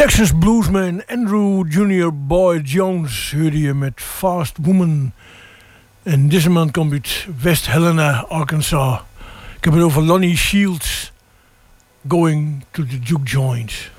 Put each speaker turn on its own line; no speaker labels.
Texas bluesman Andrew Jr. Boyd Jones hoorde je met Fast Woman. En deze man komt uit West Helena, Arkansas. Ik heb het over Lonnie Shields, Going to the Juke Joint.